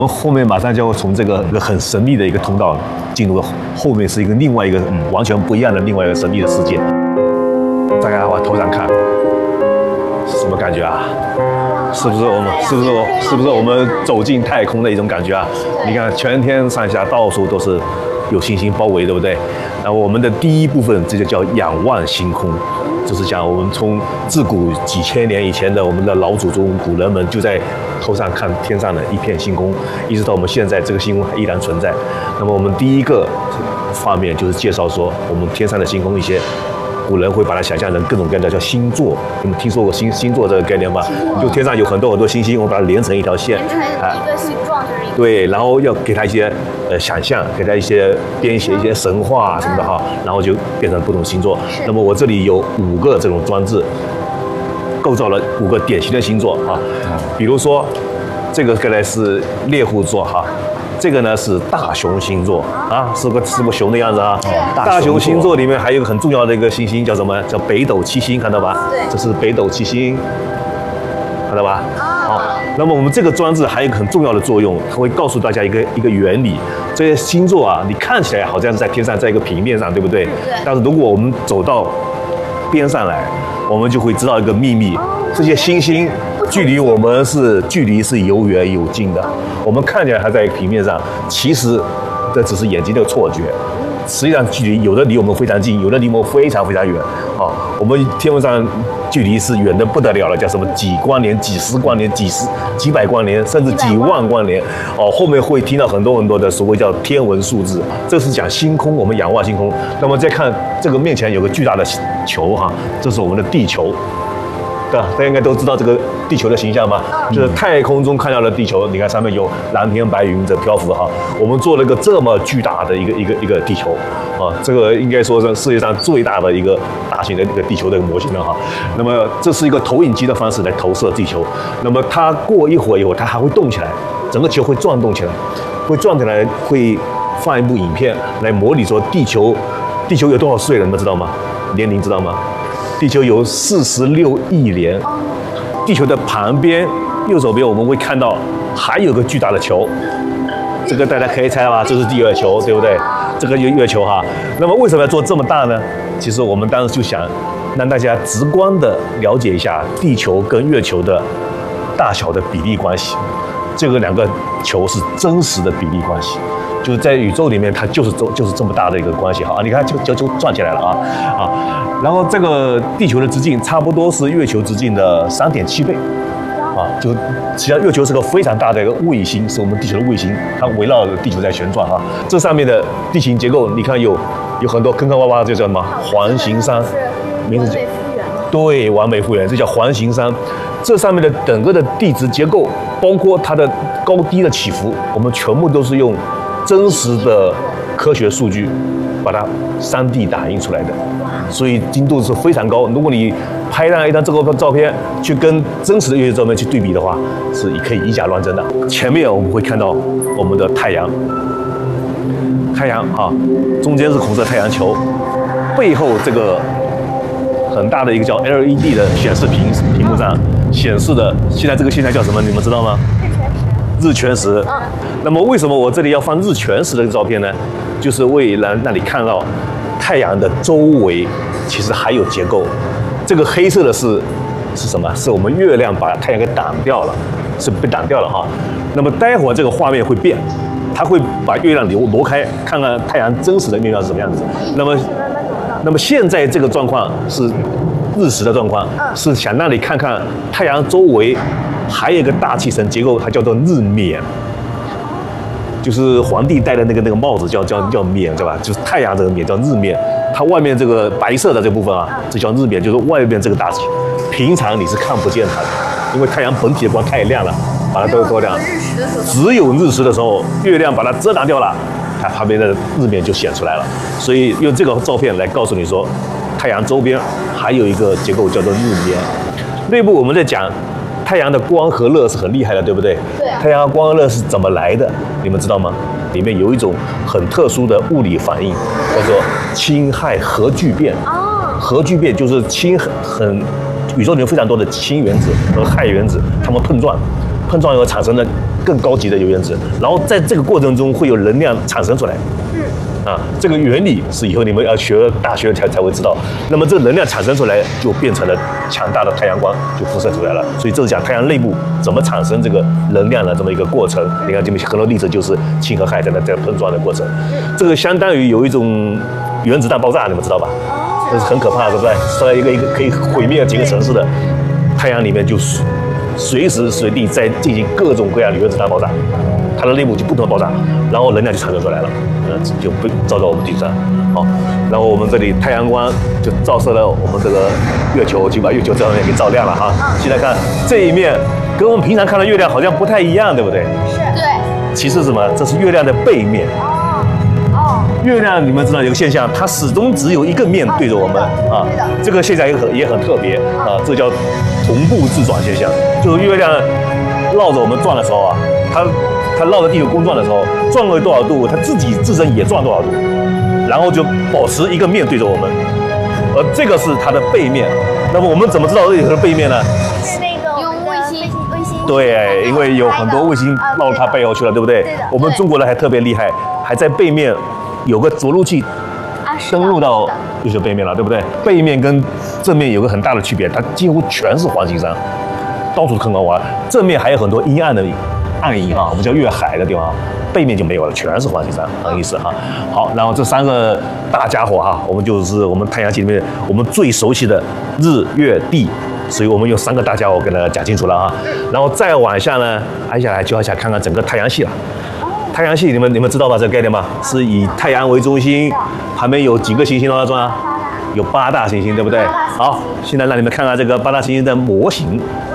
我们后面马上就会从这个很神秘的一个通道进入后面是另外一个完全不一样的另外一个神秘的世界。大家往头上看，什么感觉啊？是不是我们走进太空的一种感觉啊？你看，全天上下到处都是有星星包围，对不对？然后我们的第一部分，这就叫仰望星空。就是讲我们从自古几千年以前的我们的老祖宗古人们就在头上看天上的一片星空，一直到我们现在这个星空还依然存在。那么我们第一个画面就是介绍说我们天上的星空，一些古人会把它想象成各种各样的叫星座。你们听说过星座这个概念吗？就天上有很多星星，我们把它连成一条线， 连成一个形状就是一个。 对，然后要给它一些想象，给它一些编写一些神话什么的哈，然后就变成不同星座。那么我这里有5个这种装置，构造了5个典型的星座啊。比如说，这个来是猎户座哈。这个呢是大熊星座啊，是个熊的样子啊。大熊星座里面还有一个很重要的一个行星叫什么？叫北斗七星，看到吧？ 对， 这是北斗七星，看到吧？好，那么我们这个装置还有一个很重要的作用，它会告诉大家一个原理。这些星座啊，你看起来好像是在天上，在一个平面上，对不对？ 对。 但是如果我们走到边上来，我们就会知道一个秘密：这些星星距离我们距离是有远有近的。我们看起来还在平面上，其实这只是眼睛的错觉。实际上距离有的离我们非常近，有的离我们非常非常远。啊，我们天文上距离是远得不得了了，叫什么几光年、几十光年、几百光年，甚至几万光年。哦，后面会听到很多的所谓叫天文数字。这是讲星空，我们仰望星空。那么再看这个面前有个巨大的球哈，这是我们的地球。大家应该都知道这个地球的形象吧？就是太空中看到的地球，你看上面有蓝天白云在漂浮哈。我们做了一个这么巨大的一个地球啊，这个应该说是世界上最大的一个大型的这个地球的模型了哈。那么这是一个投影机的方式来投射地球。那么它过一会儿以后，它还会动起来，整个球会转动起来，会放一部影片来模拟说地球有多少岁了，你们知道吗？年龄知道吗？地球有46亿年，地球的旁边右手边我们会看到还有个巨大的球，这个大家可以猜吧，这是月球，对不对？这个月球哈。那么为什么要做这么大呢？其实我们当时就想让大家直观的了解一下地球跟月球的大小的比例关系。这个2个球是真实的比例关系。就是在宇宙里面，它就是这么大的一个关系哈。你看，就转起来了啊。然后这个地球的直径差不多是月球直径的3.7倍，啊，就实际上月球是个非常大的一个卫星，是我们地球的卫星，它围绕着地球在旋转哈。这上面的地形结构，你看有很多坑坑洼洼，这叫什么？环形山，名字叫对，完美复原，这叫环形山。这上面的整个的地质结构，包括它的高低的起伏，我们全部都是用真实的科学数据把它3D 打印出来的，所以精度是非常高。如果你拍上一张这个照片去跟真实的月球照片去对比的话，是可以以假乱真的。前面我们会看到我们的太阳啊，中间是红色太阳球，背后这个很大的一个叫 LED 的显示屏幕上显示的，现在这个现象叫什么？你们知道吗？日全食。那么为什么我这里要放日全食的照片呢？就是为了让你看到太阳的周围其实还有结构。这个黑色的是什么？是我们月亮把太阳给挡掉了，是被挡掉了哈。那么待会儿这个画面会变，它会把月亮挪开，看看太阳真实的面貌是什么样子。那么现在这个状况是日食的状况，是想让你看看太阳周围还有一个大气层结构，它叫做日冕。就是皇帝戴的那个帽子叫冕，对吧？就是太阳这个冕叫日冕，它外面这个白色的这部分啊，这叫日冕，就是外面这个大气。平常你是看不见它的，因为太阳本体的光太亮了，把它都亮。只有日食的时候，月亮把它遮挡掉了，它旁边的日冕就显出来了。所以用这个照片来告诉你说，太阳周边还有一个结构叫做日冕。内部我们在讲太阳的光和热是很厉害的，对不对？ 对啊。 太阳光和热是怎么来的？你们知道吗？里面有一种很特殊的物理反应，叫做氢氦核聚变。核聚变就是宇宙里面非常多的氢原子和氦原子，它们碰撞碰撞以后产生的更高级的铀原子，然后在这个过程中会有能量产生出来。这个原理是以后你们要学大学才会知道。那么这个能量产生出来，就变成了强大的太阳光，就辐射出来了。所以这是讲太阳内部怎么产生这个能量的这么一个过程。你看这边很多例子就是氢和氦在那碰撞的过程，这个相当于有一种原子弹爆炸，你们知道吧？这是很可怕的，对不对？出来一个可以毁灭几个城市的太阳里面，就是随时随地在进行各种各样的原子弹爆炸，它的内部就不断爆炸，然后能量就产生出来了，就被照到我们地上。好，然后我们这里太阳光就照射了我们这个月球，就把月球这方面给照亮了哈。现在看这一面，跟我们平常看到月亮好像不太一样，对不对？ 是。对。 其实什么？这是月亮的背面。月亮你们知道有个现象，它始终只有一个面对着我们啊。这个现象也很特别啊，这叫同步自转现象。就是月亮绕着我们转的时候啊，它绕着地球公转的时候，转了多少度，它自身也转多少度，然后就保持一个面对着我们。而这个是它的背面。那么我们怎么知道这里是背面呢？ 是那个用卫星。 对，因为有很多卫星绕到它背后去了，对不对？我们中国人还特别厉害，还在背面有个着陆器登陆到月球背面了，对不对？背面跟正面有个很大的区别，它几乎全是环形山，到处坑坑洼。正面还有很多阴暗的暗影啊，我们叫月海的地方，背面就没有了，全是环形山，很有意思哈。好，然后这三个大家伙哈，我们就是我们太阳系里面我们最熟悉的日月地，所以我们用三个大家伙跟大家讲清楚了啊。然后再往下呢，接下来就要想看看整个太阳系了。太阳系你们知道吧？这个概念吗？是以太阳为中心，旁边有几个行星绕它转啊？有8大行星，对不对？好，现在让你们看看这个8大行星的模型。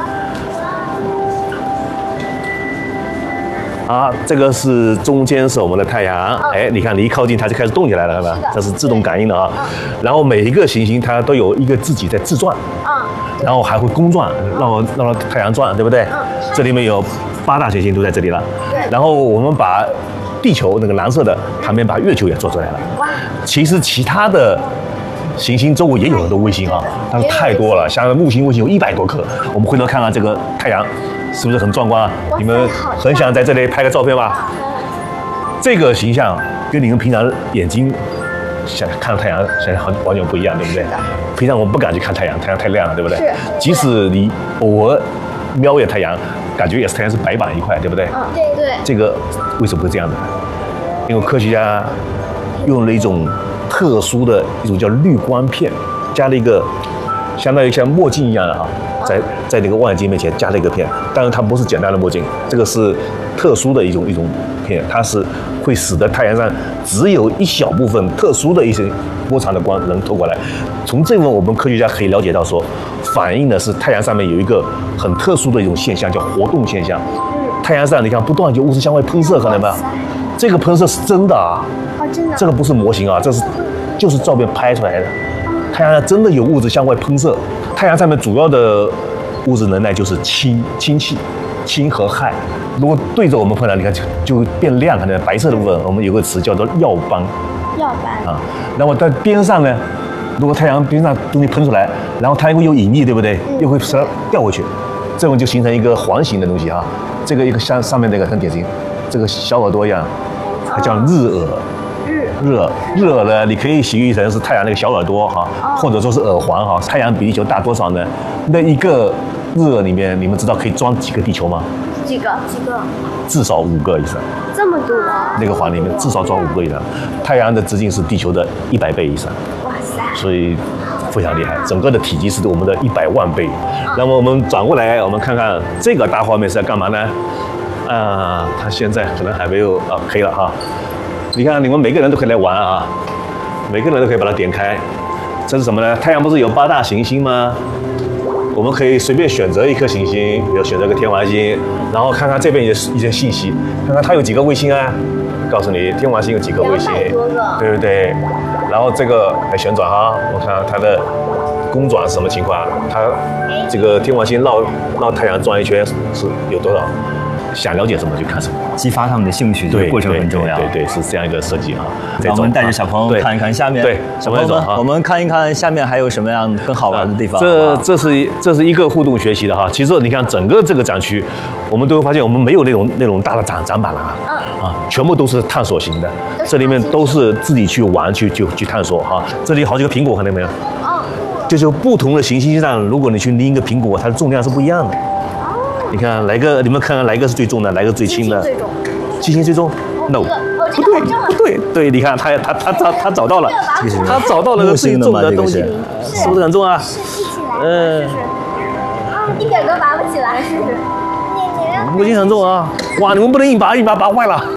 这个是中间是我们的太阳，你看你一靠近它就开始动起来了，是吧？这是自动感应的啊。然后每一个行星它都有一个自己在自转，然后还会公转，让太阳转，对不对？这里面有8大行星都在这里了。然后我们把地球那个蓝色的旁边把月球也做出来了。其实其他的行星周围也有很多卫星啊，但是太多了，像木星卫星有100多颗。我们回头看看这个太阳是不是很壮观啊？你们很想在这里拍个照片吧？这个形象跟你们平常眼睛想看到太阳现在完全不一样，对不对？平常我们不敢去看太阳，太阳太亮了，对不对？即使你偶尔瞄一眼太阳，感觉也是太阳是白板一块，对不对？ 对。 这个为什么会这样的？因为科学家用了一种特殊的一种叫滤光片，加了一个相当于像墨镜一样的哈，在那个望远镜面前加了一个片，但是它不是简单的墨镜，这个是特殊的一种片，它是会使得太阳上只有一小部分特殊的一些波长的光能透过来。从这个我们科学家可以了解到说，反映的是太阳上面有一个很特殊的一种现象，叫活动现象。太阳上你看不断有物质向外喷射，看到没有？这个喷射是真的啊！真的，这个不是模型啊，就是照片拍出来的。太阳上真的有物质向外喷射。太阳上面主要的物质能量就是氢气，氢和氦。如果对着我们喷来，你看就变亮，看到白色的部分，我们有个词叫做耀斑。那么在边上呢，如果太阳边上东西喷出来，然后它又有引力，对不对？又会掉回去，这种就形成一个环形的东西啊。这个一个像上面那个很典型，这个小耳朵一样，它叫日耳。日耳呢，你可以形容成是太阳那个小耳朵哈，或者说是耳环哈。太阳比地球大多少呢？那一个日耳里面，你们知道可以装几个地球吗？ 几个？ 至少5个以上。 这么多？ 那个环里面至少装5个以上。太阳的直径是地球的100倍以上。 哇塞！ 所以非常厉害，整个的体积是我们的100万倍。那么我们转过来，我们看看这个大画面是在干嘛呢？它现在可能还没有黑了哈。你看，你们每个人都可以来玩啊，每个人都可以把它点开。这是什么呢？太阳不是有8大行星吗？我们可以随便选择一颗行星，比如选择个天王星，然后看看这边有一些信息，看看它有几个卫星啊？告诉你，天王星有几个卫星，对不对？然后这个来旋转哈，我看它的公转是什么情况？它这个天王星绕太阳转一圈是有多少？ 想了解什么就看什么， 激发他们的兴趣，这个过程很重要。 对，是这样一个设计哈。 我们带着小朋友看一看下面， 对， 小朋友们，我们看一看下面还有什么样更好玩的地方。 这是一个互动学习的哈。其实你看整个这个展区，我们都会发现我们没有那种大的展板了全部都是探索型的，这里面都是自己去玩去探索哈。这里好几个苹果，看到没有？就是不同的行星上，如果你去拎一个苹果，它的重量是不一样的。你看你们看看哪一个是最重的，哪一个最轻的？金星最重 ？No， 不对，你看他找到了，他找到了个最重的东西，是不是很重啊？ 一点都拔不起来，是不是？ 木星很重啊！哇，你们不能硬拔坏了。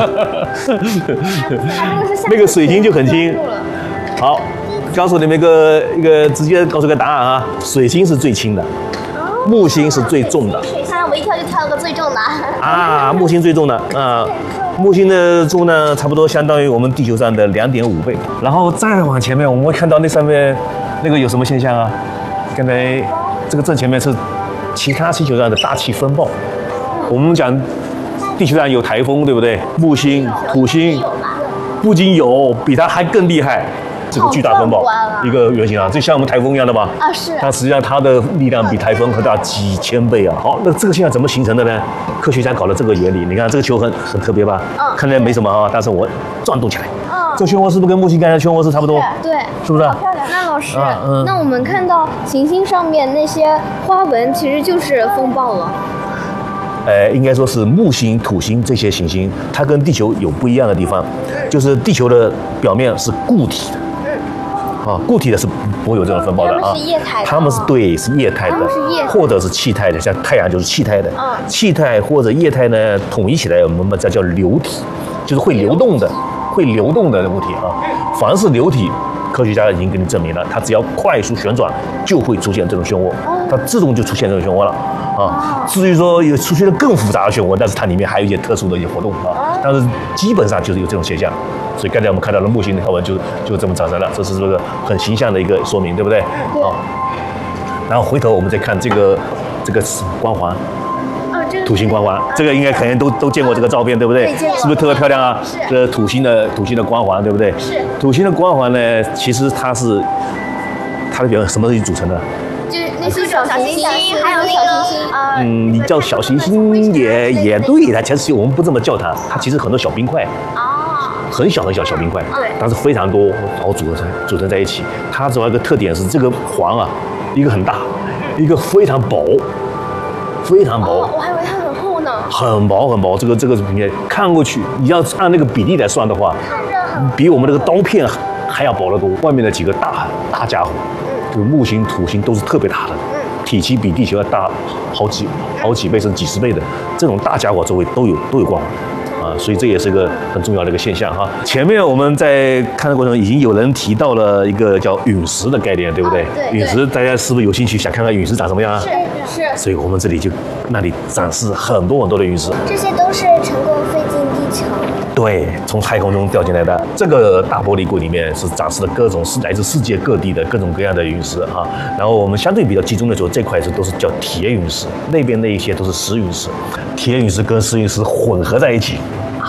那个水晶就很轻。好，告诉你们一个直接告诉个答案啊，水晶是最轻的，木星是最重的。 看我一跳就跳了个最重的。 木星最重的木星的重呢，差不多相当于我们地球上的2.5倍。然后再往前面，我们会看到那上面那个有什么现象啊？刚才这个正前面是其他星球上的大气风暴。我们讲地球上有台风，对不对？木星、土星不仅有，比它还更厉害。这个巨大风暴，一个圆形就像我们台风一样的吧？ 是。 但实际上它的力量比台风可大几千倍啊！好，那这个现象怎么形成的呢？科学家搞了这个原理，你看这个球很特别吧？看起来没什么但是我转动起来，这个漩涡是不是跟木星刚才的漩涡是差不多？ 对， 是不是？ 那老师，那我们看到行星上面那些花纹，其实就是风暴了。 应该说是木星、土星这些行星，它跟地球有不一样的地方，就是地球的表面是固体的。固体的是不会有这种风暴的它们是液态的， 它们是液态的，或者是气态的，像太阳就是气态的。气态或者液态呢，统一起来我们把它叫流体，就是会流动的物体凡是流体，科学家已经给你证明了，它只要快速旋转就会出现这种漩涡，它自动就出现这种漩涡了至于说有出现了更复杂的漩涡，但是它里面还有一些特殊的一些活动但是基本上就是有这种现象。所以刚才我们看到了木星的花纹就这么产生了，这是这个很形象的一个说明，对不对？然后回头我们再看这个光环，土星光环，这个应该肯定都见过这个照片，对不对？是不是特别漂亮啊？这土星的光环，对不对？ 是。 土星的光环呢，其实它的表面什么东西组成的？ 就是那些小行星，还有小行星。 你叫小行星也对，它其实我们不这么叫它，它其实很多小冰块。很小小冰块，但是非常多，然后组成在一起。它主要一个特点是这个环一个很大，一个非常薄，非常薄。 我还以为它很厚呢。 很薄，这个平面看过去，你要按那个比例来算的话，比我们这个刀片还要薄得多。外面的几个大家伙，这个木星、土星都是特别大的，体积比地球要大好几倍甚至几十倍的。这种大家伙周围都有光环。所以这也是个很重要的一个现象前面我们在看的过程中，已经有人提到了一个叫陨石的概念，对不对？陨石大家是不是有兴趣想看看陨石长什么样啊？ 是。 所以我们这里那里展示很多的陨石。 这些都是成功飞进地球。 对，从太空中掉进来的。这个大玻璃柜里面是展示了各种来自世界各地的各种各样的陨石然后我们相对比较集中的时候，这块都是叫铁陨石，那边那一些都是石陨石。铁陨石跟石陨石混合在一起。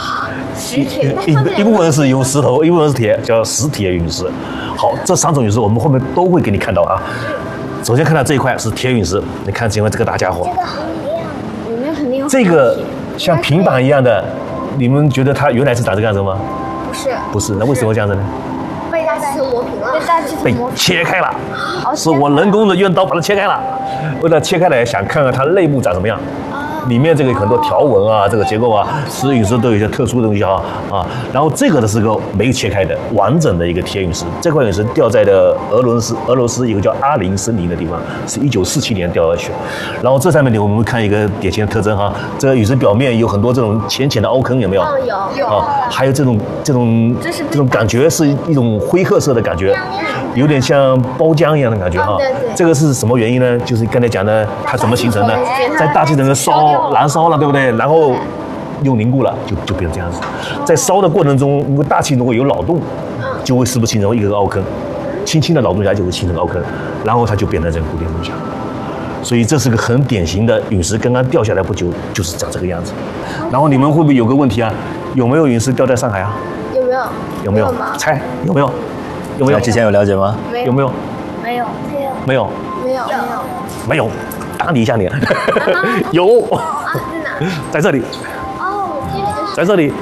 一部分是用石头，一部分是铁，叫石铁陨石。好，这3种陨石我们后面都会给你看到首先看到这一块是铁陨石，你看前面这个大家伙， 这个很亮，里面肯定这个像平板一样的，你们觉得它原来是长这个样子吗？不是，那为什么这样子呢？ 被大气球磨平了， 被切开了，是我人工的用刀把它切开了。为了切开来，想看看它内部长什么样。里面这个很多条纹这个结构石陨石都有一些特殊的东西然后这个的是个没有切开的完整的一个铁陨石，这块陨石掉在了俄罗斯一个叫阿林森林的地方，是1947年掉下去。然后这上面我们看一个典型的特征这个陨石表面有很多这种浅浅的凹坑，有没有？ 有还有这种感觉是一种灰褐色的感觉，有点像包浆一样的感觉对。 这个是什么原因呢？就是刚才讲的，它怎么形成的？在大气层燃烧了，对不对？然后又凝固了，就变成这样子。在烧的过程中，因为大气如果有扰动，就会是不是形成一个凹坑？轻轻的扰动下就会形成凹坑，然后它就变成这个固定方向。 所以这是个很典型的陨石，刚刚掉下来不久，就是长这个样子。然后你们会不会有个问题啊？有没有陨石掉在上海啊？ 有没有？ 有没有？ 吗？ 猜有没有？有没有？ 之前有了解吗？ 没有。 有没有？ 没有。 没有。 没有。 没有。打你一下脸。有。 啊，在哪？ 在这里。 哦，这里就是。 在这里。